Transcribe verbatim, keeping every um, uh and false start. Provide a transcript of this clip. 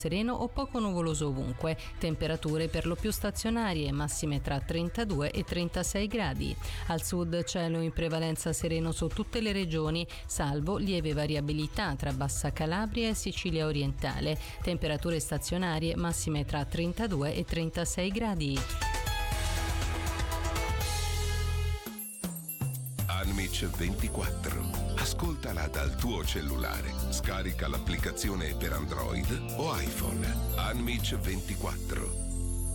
sereno o poco nuvoloso ovunque, temperature per lo più stazionarie, massime tra trentadue e trentasei gradi. Al sud cielo in prevalenza sereno su tutte le regioni, salvo lieve variabilità tra Bassa Calabria e Sicilia orientale, temperature stazionarie massime tra trentadue e trentasei gradi. Anmic ventiquattro. Ascoltala dal tuo cellulare. Scarica l'applicazione per Android o iPhone. Anmic ventiquattro.